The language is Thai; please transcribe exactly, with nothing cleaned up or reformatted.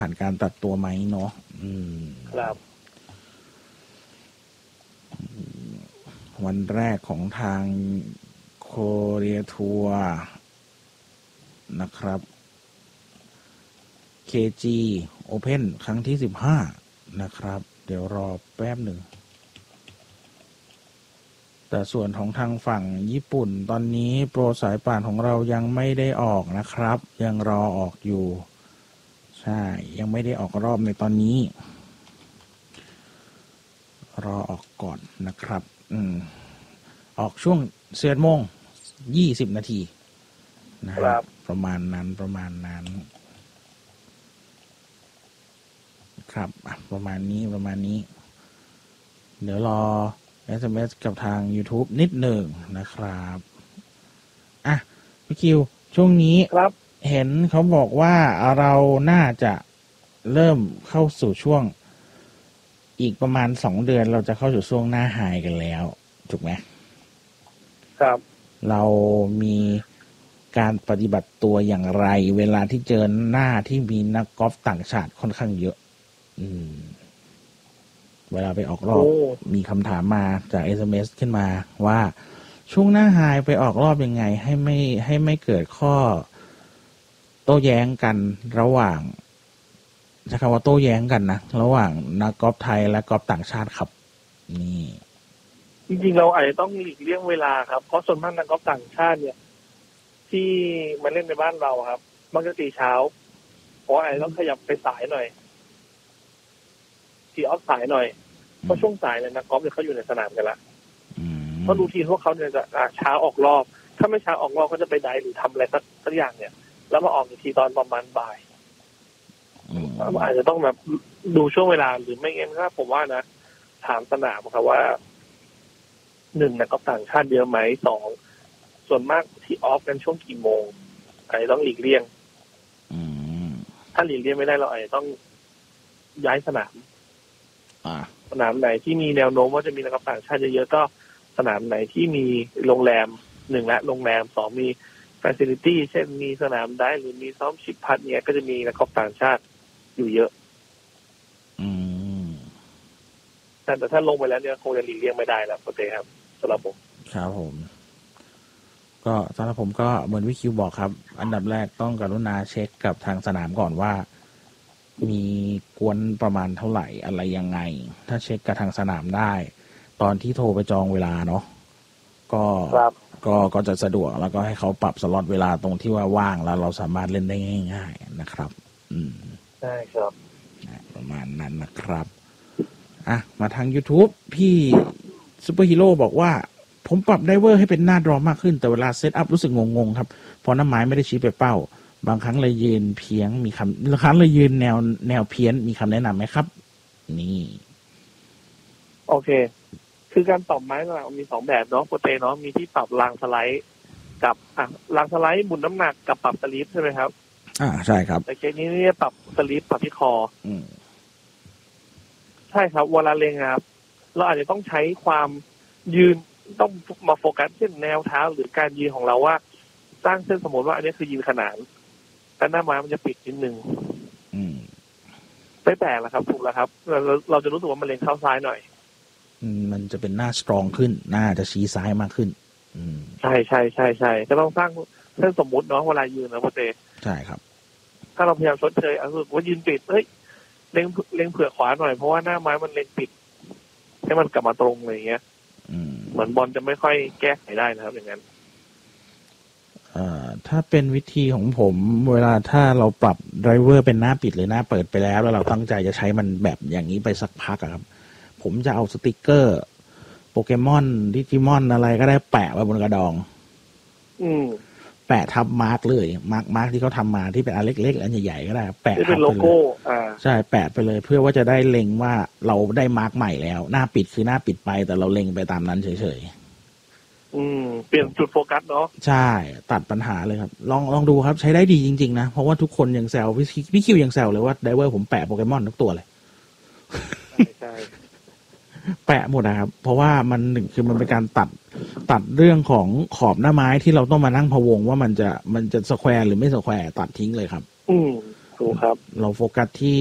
ผ่านการตัดตัวไหมเนาะอืมครับวันแรกของทางโคเรียทัวร์นะครับ เค จี Open ครั้งที่สิบห้านะครับเดี๋ยวรอแป๊บหนึ่งแต่ส่วนของทางฝั่งญี่ปุ่นตอนนี้โปรสายป่านของเรายังไม่ได้ออกนะครับยังรอออกอยู่ใช่ยังไม่ได้ออกรอบในตอนนี้รอออกก่อนนะครับอืมออกช่วงเสียดโมงยี่สิบนาทีนะครับประมาณนั้นประมาณนั้นครับประมาณนี้ประมาณนี้เดี๋ยวรอ เอส เอ็ม เอส กับทาง YouTube นิดหนึ่งนะครับอ่ะพี่คิวช่วงนี้เห็นเขาบอกว่าเราน่าจะเริ่มเข้าสู่ช่วงอีกประมาณสองเดือนเราจะเข้าสู่ช่วงหน้าไฮกันแล้วถูกไหมครับเรามีการปฏิบัติตัวอย่างไรเวลาที่เจอหน้าที่มีนักกอล์ฟต่างชาติค่อนข้างเยอะอืมเวลาไปออกรอบมีคำถามมาจาก เอส เอ็ม เอส ขึ้นมาว่าช่วงหน้าไฮไปออกรอบยังไงให้ไม่ให้ไม่เกิดข้อโต้แย้งกันระหว่างใช้คำว่าโต้แย้งกันนะระหว่างนักกอล์ฟไทยและกอล์ฟต่างชาติครับนี่จริงๆเราอาจจะต้องหลีกเลี่ยงเวลาครับเพราะส่วนมากนักกอล์ฟต่างชาติเนี่ยที่มาเล่นในบ้านเราครับมักจะตีเช้าเพราะอาจจะต้องขยับไปสายหน่อยตีออฟสายหน่อยเพราะช่วงสายเนี่ยนักกอล์ฟเนี่ยเขาอยู่ในสนามกันละเพราะรูทีนพวกเขาเนี่ยจะเช้าออกรอบถ้าไม่เช้าออกรอบก็จะไปไดฟ์หรือทำอะไรสักสักอย่างเนี่ยแล้วมาออกอีกทีตอนประมาณบ่ายอาจจะต้องแบบดูช่วงเวลาหรือไม่งั้นก็ผมว่านะถามสนามครับว่าหนึ่งนักกอล์ฟต่างชาติเยอะไหมสองส่วนมากที่ออฟกันช่วงกี่โมงอาจจะต้องหลีกเลี่ยงถ้าหลีกเลี่ยงไม่ได้เราอาจจะต้องย้ายสนามสนามไหนที่มีแนวโน้มว่าจะมีนักกอล์ฟต่างชาติเยอะๆก็สนามไหนที่มีโรงแรมหนึ่งและโรงแรมสองมีฟาซิลิตี้เช่นมีสนามได้หรือมีซ้อมชิปพัดเนี่ยก็จะมีนักกอล์ฟต่างชาติอยู่เยอะแต่แต่ถ้าลงไปแล้วเนี่ยคงจะหลีกเลี่ยงไม่ได้แล้วโอเคครับสำหรับผมครับผมก็สำหรับผมก็เหมือนวิคิวบอกครับอันดับแรกต้องกรุณาเช็คกับทางสนามก่อนว่ามีกวนประมาณเท่าไหร่อะไรยังไงถ้าเช็คกับทางสนามได้ตอนที่โทรไปจองเวลาเนาะก็ก็ก็จะสะดวกแล้วก็ให้เขาปรับสล็อตเวลาตรงที่ว่าว่างแล้วเราสามารถเล่นได้ง่ายๆนะครับอืมใช่ครับประมาณนั้นนะครับอ่ะมาทาง YouTube พี่ซุปเปอร์ฮีโร่บอกว่าผมปรับไดเวอร์ให้เป็นหน้าดรอมากขึ้นแต่เวลาเซตอัพรู้สึกงงๆครับเพราะน้ำไม้ไม่ได้ชี้ไปเป้าบางครั้งเลยยืนเพียงมีคำบางครั้งเลยยืนแนวแนวเพี้ยนมีคำแนะนำไหมครับนี่โอเคคือการปรับไม้เรามีสองแบบเนาะโปรเตเนาะมีที่ปรับรางสไลด์กับอ่ะรางสไลด์หมุนน้ำหนักกับปรับสลิปใช่ไหมครับอ่าใช่ครับแต่เคสนี้เนี่ยปรับสลิปปรับที่คออืมใช่ครับเวลาเล็งครับเราอาจจะต้องใช้ความยืนต้องมาโฟกัสเช่นแนวเท้าหรือการยืนของเราว่าสร้างเส้นสมมติว่าอันนี้คือยืนขนานแต่หน้าไม้มันจะปิดนิดนึงไม่แปลกแล้วครับถูกแล้วครับเราเราจะรู้สึกว่ามันเล็งเข้าซ้ายหน่อยมันจะเป็นหน้าสตรองขึ้นหน้าจะชี้ซ้ายมากขึ้นใช่ใช่ใช่ใช่ก็ต้องสร้างเส้นสมมุติเนาะเวลายืนนะโปรเตใช่ครับถ้าเราพยายามชดเชยเอาสึกว่ายืนปิดเฮ้ยเล็งเล็งเผื่อขวาหน่อยเพราะว่าหน้าไม้มันเล็งปิดให้มันกลับมาตรงอะไรอย่างเงี้ยเหมือนบอลจะไม่ค่อยแก้ไขได้นะครับอย่างนั้นถ้าเป็นวิธีของผมเวลาถ้าเราปรับไดรเวอร์เป็นหน้าปิดหรือหน้าเปิดไปแล้วแล้วเราตั้งใจจะใช้มันแบบอย่างนี้ไปสักพักครับผมจะเอาสติกเกอร์โปเกมอนดิจิมอนอะไรก็ได้แปะไว้บนกระดองอืมแปะทับมาร์กเลยมาร์กมาร์กที่เขาทำมาที่เป็นอันเล็กๆอันใหญ่ๆก็ได้แปะทับไปเลยใช่แปะไปเลยเพื่อว่าจะได้เล็งว่าเราได้มาร์กใหม่แล้วหน้าปิดคือหน้าปิดไปแต่เราเล็งไปตามนั้นเฉยๆอืมเปลี่ยนจุดโฟกัสเนาะใช่ตัดปัญหาเลยครับลองลองดูครับใช้ได้ดีจริงๆนะเพราะว่าทุกคนยังแซวพี่พี่คิวยังแซวเลยว่าไดเวอร์ผมแปะโปเกมอนทุกตัวเลยใช่แปะหมดนะครับเพราะว่ามันหนึ่งคือมันเป็นการตัดตัดเรื่องของขอบหน้าไม้ที่เราต้องมานั่งพะวงว่ามันจะมันจะสแควร์หรือไม่สแควร์ตัดทิ้งเลยครับอืมคถูกครับเราโฟกัสที่